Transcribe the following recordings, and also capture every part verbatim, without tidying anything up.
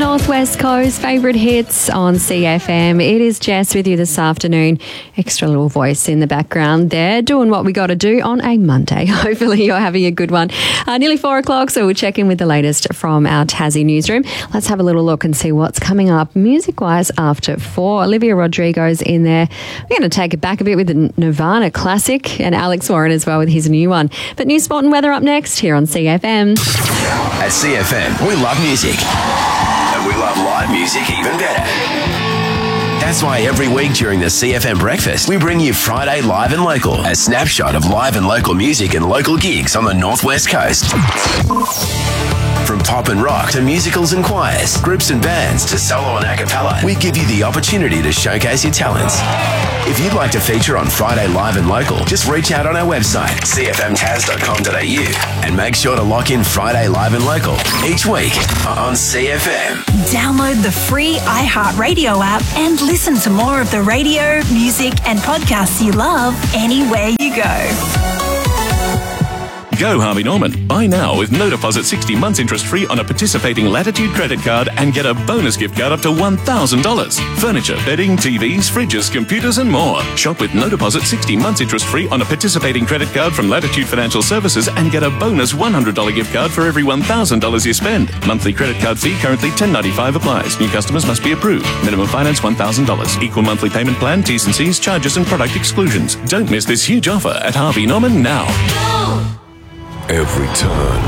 Northwest Coast, favourite hits on C F M. It is Jess with you this afternoon. Extra little voice in the background there, doing what we got to do on a Monday. Hopefully you're having a good one. Uh, nearly four o'clock, so we'll check in with the latest from our Tassie newsroom. Let's have a little look and see what's coming up music-wise after four. Olivia Rodrigo's in there. We're going to take it back a bit with the Nirvana classic and Alex Warren as well with his new one. But news, sport and weather up next here on C F M. At C F M, we love music. And we love live music even better. That's why every week during the C F M Breakfast, we bring you Friday Live and Local, a snapshot of live and local music and local gigs on the Northwest Coast. From pop and rock to musicals and choirs, groups and bands to solo and a cappella, we give you the opportunity to showcase your talents. If you'd like to feature on Friday Live and Local, just reach out on our website, c f m taz dot com dot a u, and make sure to lock in Friday Live and Local each week on C F M. Download the free iHeartRadio app and listen to more of the radio, music and podcasts you love anywhere you go. Go Harvey Norman. Buy now with no deposit sixty months interest free on a participating Latitude credit card and get a bonus gift card up to one thousand dollars. Furniture, bedding, T Vs, fridges, computers and more. Shop with no deposit sixty months interest free on a participating credit card from Latitude Financial Services and get a bonus one hundred dollars gift card for every one thousand dollars you spend. Monthly credit card fee currently ten dollars and ninety-five cents applies. New customers must be approved. Minimum finance one thousand dollars. Equal monthly payment plan, T's and C's, charges and product exclusions. Don't miss this huge offer at Harvey Norman now. Every turn,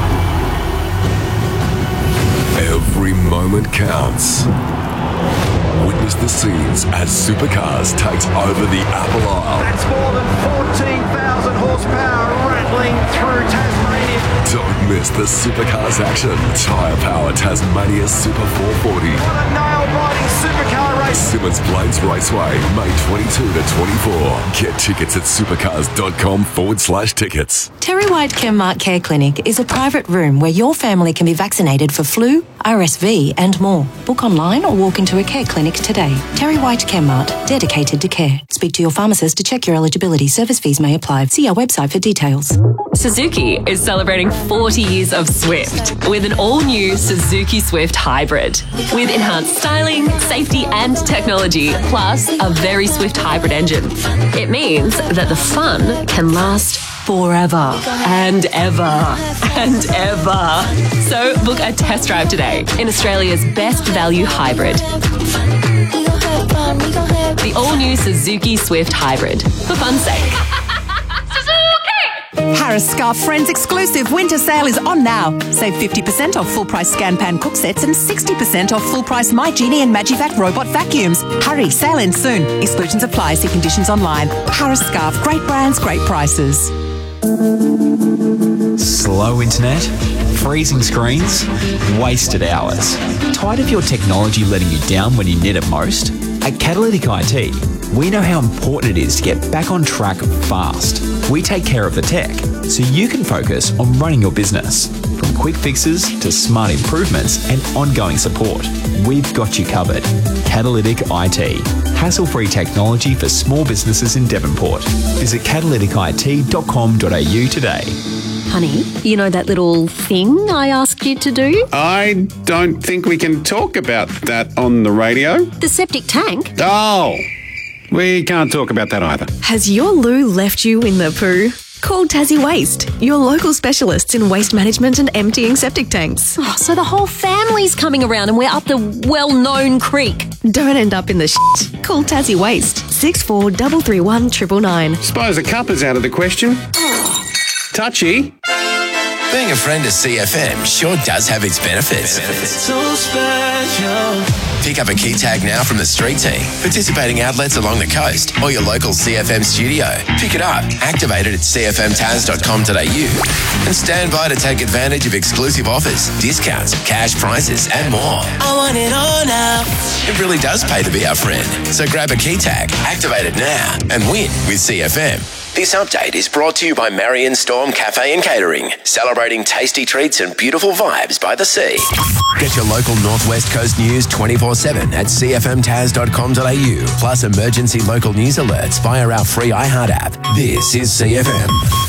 every moment counts. Witness the scenes as Supercars takes over the Apple Isle. That's more than fourteen thousand horsepower rattling through Tasmania. Don't miss the Supercars action. Tyre Power Tasmania Super four forty. What a nail-biting supercar race. Simmons Blades Raceway, May twenty-second to twenty-fourth. Get tickets at supercars.com forward slash tickets. Terry White Chemmart Care Clinic is a private room where your family can be vaccinated for flu, R S V and more. Book online or walk into a care clinic today. Terry White Chemmart, dedicated to care. Speak to your pharmacist to check your eligibility. Service fees may apply. See our website for details. Suzuki is celebrating forty years of Swift with an all-new Suzuki Swift Hybrid. With enhanced styling, safety and technology, plus a very swift hybrid engine. It means that the fun can last forever and ever and ever. So book a test drive today in Australia's best value hybrid. The all-new Suzuki Swift Hybrid. For fun's sake. Harris Scarf Friends exclusive winter sale is on now. Save fifty percent off full price Scan Pan cook sets and sixty percent off full price My Genie and Magivac robot vacuums. Hurry, sale ends soon. Exclusions apply. See conditions online. Harris Scarf, great brands, great prices. Slow internet, freezing screens, wasted hours. Tired of your technology letting you down when you need it most? At Catalytic I T, we know how important it is to get back on track fast. We take care of the tech so you can focus on running your business. From quick fixes to smart improvements and ongoing support, we've got you covered. Catalytic I T. Hassle-free technology for small businesses in Devonport. Visit catalytic I T dot com dot a u today. Honey, you know that little thing I asked you to do? I don't think we can talk about that on the radio. The septic tank? Oh, we can't talk about that either. Has your loo left you in the poo? Call Tassie Waste, your local specialists in waste management and emptying septic tanks. Oh, so the whole family's coming around and we're up the well-known creek. Don't end up in the shit. Call Tassie Waste, six four three three one nine nine nine. Suppose a cup is out of the question. Touchy. Being a friend of C F M sure does have its benefits. benefits. So special. Pick up a key tag now from the street team, participating outlets along the coast, or your local C F M studio. Pick it up, activate it at c f m taz dot com dot a u, and stand by to take advantage of exclusive offers, discounts, cash prices, and more. I want it all now. It really does pay to be our friend. So grab a key tag, activate it now, and win with C F M. This update is brought to you by Marion Storm Cafe and Catering, celebrating tasty treats and beautiful vibes by the sea. Get your local Northwest Coast news twenty-four seven at c f m taz dot com dot a u, plus emergency local news alerts via our free iHeart app. This is C F M.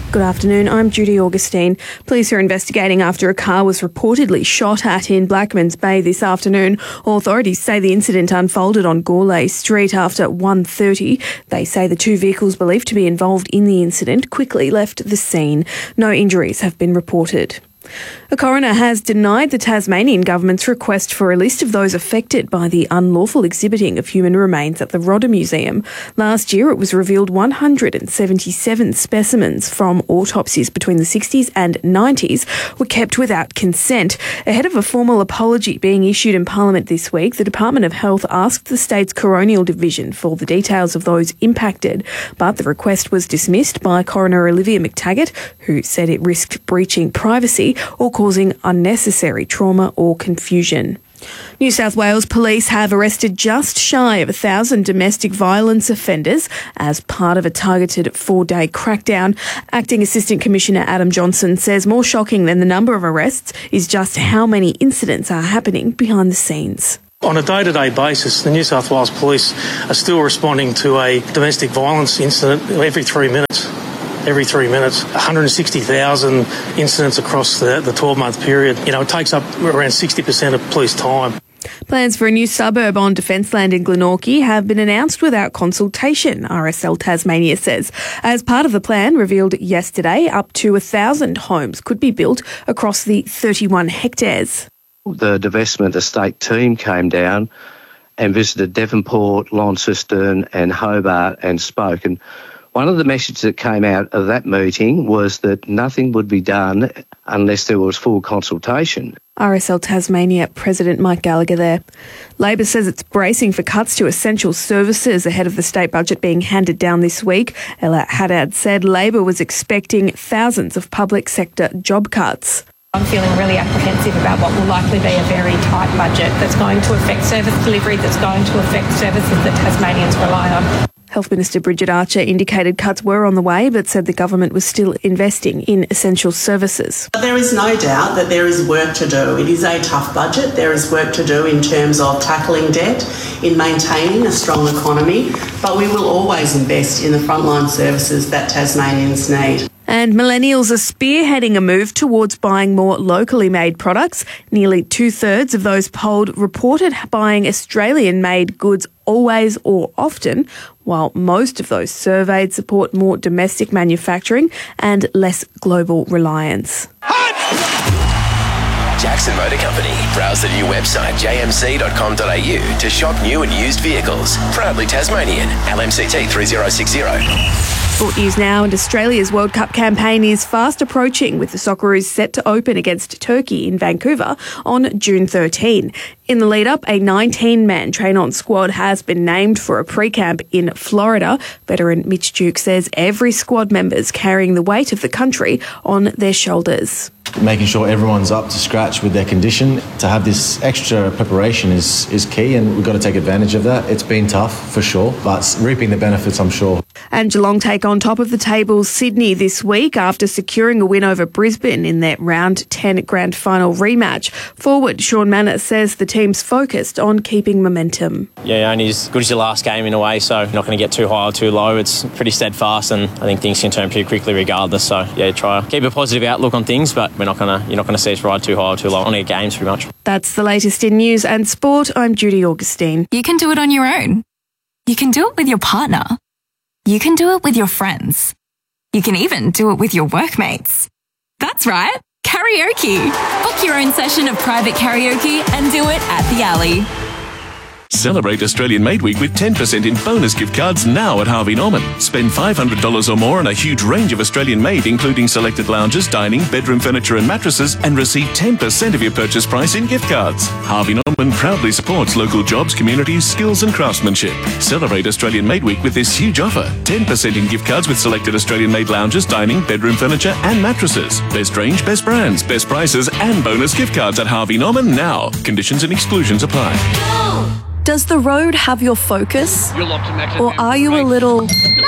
Good afternoon, I'm Judy Augustine. Police are investigating after a car was reportedly shot at in Blackmans Bay this afternoon. Authorities say the incident unfolded on Gourlay Street after one thirty. They say the two vehicles believed to be involved in the incident quickly left the scene. No injuries have been reported. A coroner has denied the Tasmanian government's request for a list of those affected by the unlawful exhibiting of human remains at the Rodder Museum. Last year, it was revealed one hundred seventy-seven specimens from autopsies between the sixties and nineties were kept without consent. Ahead of a formal apology being issued in Parliament this week, the Department of Health asked the state's coronial division for the details of those impacted, but the request was dismissed by Coroner Olivia McTaggart, who said it risked breaching privacy or causing unnecessary trauma or confusion. New South Wales Police have arrested just shy of a thousand domestic violence offenders as part of a targeted four-day crackdown. Acting Assistant Commissioner Adam Johnson says more shocking than the number of arrests is just how many incidents are happening behind the scenes. On a day-to-day basis, the New South Wales Police are still responding to a domestic violence incident every three minutes. Every three minutes, one hundred sixty thousand incidents across the, the twelve-month period. You know, it takes up around sixty percent of police time. Plans for a new suburb on Defence land in Glenorchy have been announced without consultation, R S L Tasmania says. As part of the plan revealed yesterday, up to one thousand homes could be built across the thirty-one hectares. The divestment estate team came down and visited Devonport, Launceston and Hobart and spoke. And one of the messages that came out of that meeting was that nothing would be done unless there was full consultation. R S L Tasmania President Mike Gallagher there. Labor says it's bracing for cuts to essential services ahead of the state budget being handed down this week. Ella Haddad said Labor was expecting thousands of public sector job cuts. I'm feeling really apprehensive about what will likely be a very tight budget that's going to affect service delivery, that's going to affect services that Tasmanians rely on. Health Minister Bridget Archer indicated cuts were on the way, but said the government was still investing in essential services. There is no doubt that there is work to do. It is a tough budget. There is work to do in terms of tackling debt, in maintaining a strong economy, but we will always invest in the frontline services that Tasmanians need. And millennials are spearheading a move towards buying more locally made products. Nearly two-thirds of those polled reported buying Australian-made goods always or often, while most of those surveyed support more domestic manufacturing and less global reliance. Jackson Motor Company. Browse the new website j m c dot com dot a u to shop new and used vehicles. Proudly Tasmanian. L M C T three zero six zero. Sport news now, and Australia's World Cup campaign is fast approaching, with the Socceroos set to open against Turkey in Vancouver on June thirteenth. In the lead-up, a nineteen-man train-on squad has been named for a pre-camp in Florida. Veteran Mitch Duke says every squad member's carrying the weight of the country on their shoulders. Making sure everyone's up to scratch with their condition. To have this extra preparation is, is key, and we've got to take advantage of that. It's been tough, for sure, but reaping the benefits, I'm sure. And Geelong take on top of the table Sydney this week after securing a win over Brisbane in their round ten grand final rematch. Forward Sean Manor says the team's focused on keeping momentum. Yeah, only as good as your last game in a way, so not going to get too high or too low. It's pretty steadfast, and I think things can turn pretty quickly regardless. So yeah, try keep a positive outlook on things, but we're not going to you're not going to see us ride too high or too low on our games pretty much. That's the latest in news and sport. I'm Judy Augustine. You can do it on your own. You can do it with your partner. You can do it with your friends. You can even do it with your workmates. That's right, karaoke. Book your own session of private karaoke and do it at the Alley. Celebrate Australian Made Week with ten percent in bonus gift cards now at Harvey Norman. Spend five hundred dollars or more on a huge range of Australian made, including selected lounges, dining, bedroom furniture and mattresses, and receive ten percent of your purchase price in gift cards. Harvey Norman proudly supports local jobs, communities, skills and craftsmanship. Celebrate Australian Made Week with this huge offer. ten percent in gift cards with selected Australian made lounges, dining, bedroom furniture and mattresses. Best range, best brands, best prices and bonus gift cards at Harvey Norman now. Conditions and exclusions apply. Does the road have your focus? Or are you a little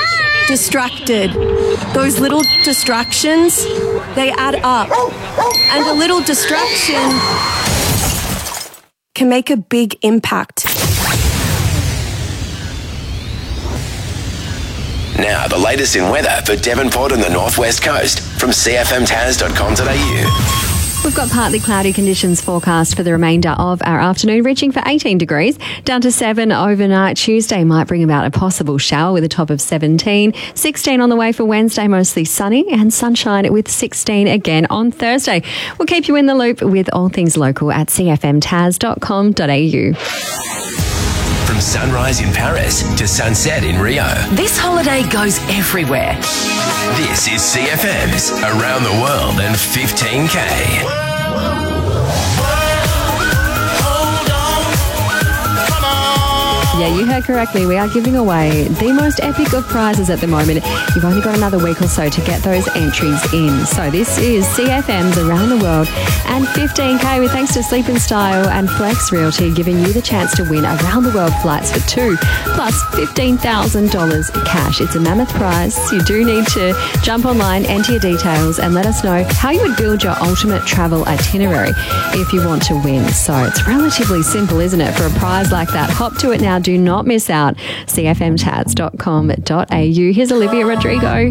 distracted? Those little distractions, they add up. And a little distraction can make a big impact. Now, the latest in weather for Devonport and the Northwest Coast from c f m taz dot com dot a u. We've got partly cloudy conditions forecast for the remainder of our afternoon, reaching for eighteen degrees, down to seven overnight. Tuesday might bring about a possible shower with a top of seventeen. sixteen on the way for Wednesday, mostly sunny, and sunshine with sixteen again on Thursday. We'll keep you in the loop with all things local at c f m taz dot com dot a u. From sunrise in Paris to sunset in Rio. This holiday goes everywhere. This is C F M's Around the World in fifteen K. Yeah, you heard correctly. We are giving away the most epic of prizes at the moment. You've only got another week or so to get those entries in. So this is C F M's Around the World and fifteen K with thanks to Sleep and Style and Flex Realty, giving you the chance to win around the world flights for two plus fifteen thousand dollars cash. It's a mammoth prize. You do need to jump online, enter your details and let us know how you would build your ultimate travel itinerary if you want to win. So it's relatively simple, isn't it, for a prize like that? Hop to it now. Do not miss out. c f m taz dot com dot a u. Here's Olivia Rodrigo.